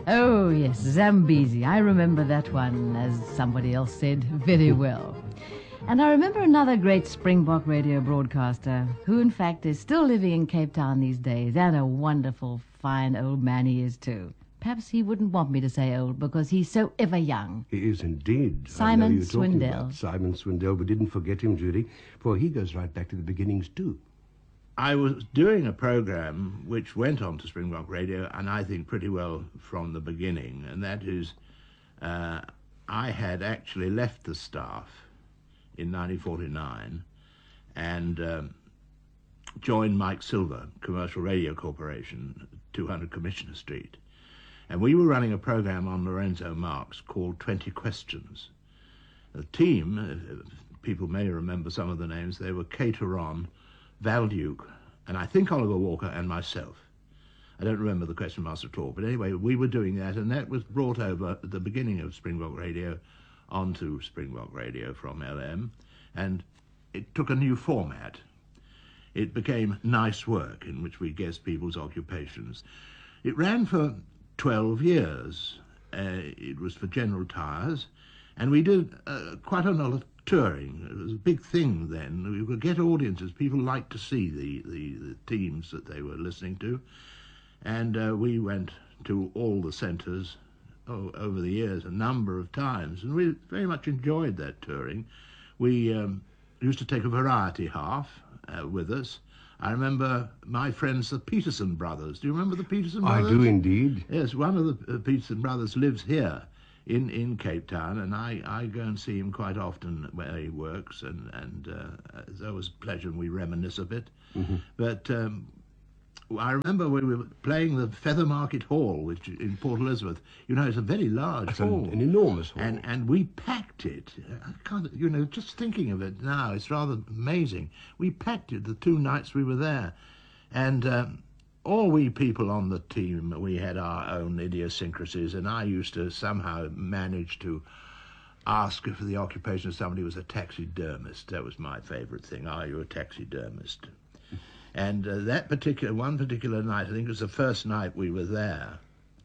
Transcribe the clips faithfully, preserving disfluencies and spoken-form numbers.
Oh, yes, Zambezi. I remember that one, as somebody else said, very well. And I remember another great Springbok radio broadcaster, who in fact is still living in Cape Town these days, and a wonderful, fine old man he is too. Perhaps he wouldn't want me to say old because he's so ever young. He is indeed. Simon I know you're talking Swindell. about Simon Swindell, but didn't forget him, Judy, for he goes right back to the beginnings too. I was doing a program which went on to Springbok Radio, and I think pretty well from the beginning, and that is uh, I had actually left the staff in nineteen forty-nine and um, joined Mike Silver, Commercial Radio Corporation, two hundred Commissioner Street. And we were running a program on Lorenzo Marx called twenty questions. The team, uh, people may remember some of the names, they were Cateron, Val Duke, and I think Oliver Walker and myself. I don't remember the question master at all, but anyway, we were doing that, and that was brought over at the beginning of Springbok Radio onto Springbok Radio from L M, and it took a new format. It became Nice Work, in which we guessed people's occupations. It ran for twelve years. Uh, it was for General Tyres, and we did uh, quite a lot of touring. It was a big thing then. We could get audiences. People liked to see the, the, the teams that they were listening to, and uh, we went to all the centres oh, over the years a number of times, and we very much enjoyed that touring. We um, used to take a variety half uh, with us. I remember my friends, the Peterson brothers. Do you remember the Peterson brothers? I do indeed. Yes, one of the uh, Peterson brothers lives here in, in Cape Town, and I, I go and see him quite often where he works, and, and uh, it's always a pleasure, and we reminisce a bit. Mm-hmm. But um, I remember we were playing the Feather Market Hall, which in Port Elizabeth. You know, it's a very large It's hall. an, an enormous hall. And and we packed it. I can't, you know, just thinking of it now, it's rather amazing. We packed it the two nights we were there, and um, all we people on the team, we had our own idiosyncrasies, and I used to somehow manage to ask if the occupation of somebody was a taxidermist. That was my favourite thing. Are you a taxidermist? And uh, that particular, one particular night, I think it was the first night we were there,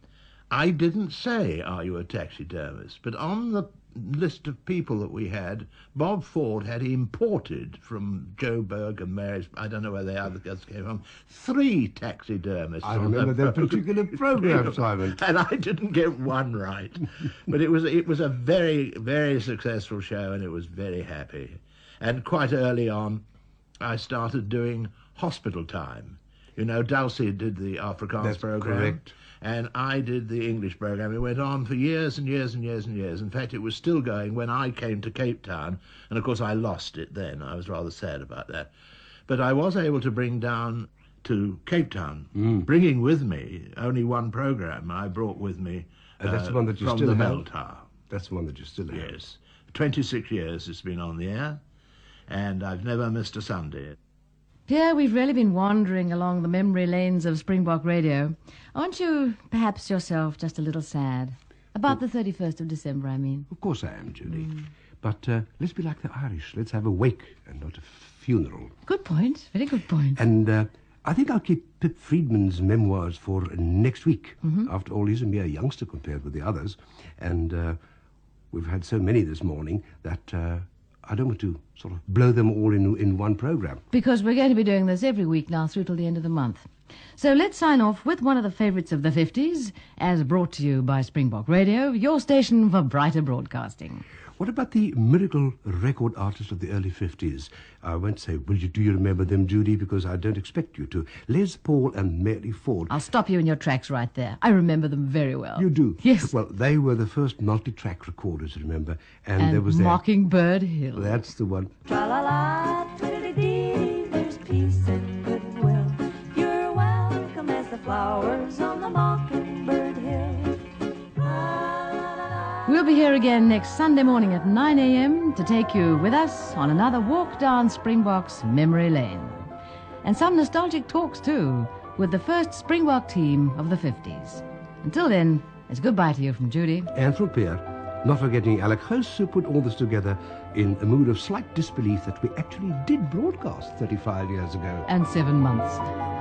I didn't say, are you a taxidermist? But on the list of people that we had, Bob Ford had imported from Joburg and Mary's, I don't know where the other guys came from, three taxidermists. I remember that program. particular program, Simon. And I didn't get one right. But it was, it was a very, very successful show, and it was very happy. And quite early on, I started doing hospital time. You know, Dulcie did the Afrikaans That's program. correct. And I did the English program. It went on for years and years and years and years. In fact, it was still going when I came to Cape Town. And, of course, I lost it then. I was rather sad about that. But I was able to bring down to Cape Town, mm. bringing with me only one program I brought with me uh, that's the one that you from still the have. Bell Tower. That's the one that you still have. Yes. twenty-six years it's been on the air, and I've never missed a Sunday. Pierre, we've really been wandering along the memory lanes of Springbok Radio. Aren't you, perhaps yourself, just a little sad? About the thirty-first of December, I mean. Of course I am, Judy. Mm. But uh, let's be like the Irish. Let's have a wake and not a funeral. Good point. Very good point. And uh, I think I'll keep Pip Friedman's memoirs for next week. Mm-hmm. After all, he's a mere youngster compared with the others. And uh, we've had so many this morning that... Uh, I don't want to sort of blow them all in in one program. Because we're going to be doing this every week now through till the end of the month. So let's sign off with one of the favourites of the fifties, as brought to you by Springbok Radio, your station for brighter broadcasting. What about the miracle record artists of the early fifties? I won't say, will you, do you remember them, Judy, because I don't expect you to. Les Paul and Mary Ford. I'll stop you in your tracks right there. I remember them very well. You do? Yes. Well, they were the first multi-track recorders, remember? And, and there was Mockingbird Hill. That's the one. Tra-la-la, twiddly-dee, there's peace and goodwill. You're welcome as the flowers on the Mockingbird Hill. We'll be here again next Sunday morning at nine a.m. to take you with us on another walk down Springbok's memory lane. And some nostalgic talks, too, with the first Springbok team of the fifties. Until then, it's goodbye to you from Judy. And from Pierre, not forgetting Alec House, who put all this together in a mood of slight disbelief that we actually did broadcast thirty-five years ago. And seven months.